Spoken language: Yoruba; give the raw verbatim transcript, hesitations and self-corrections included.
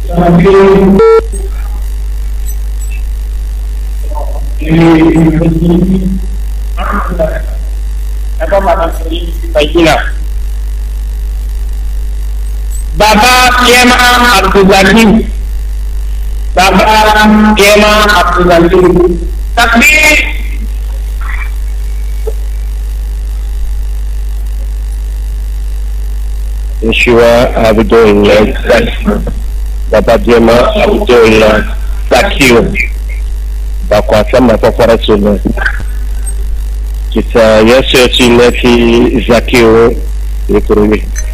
Apa makna ini baiklah. Baba Kema Abdul Ghani, Baba Kema Abdul Ghani. Takbir. Yeshua Abdul Ghani, Baba Kema Abdul Ghani. Bakwa sama tofara sunu. Kita Yesu Chineki Zakio Yekurui.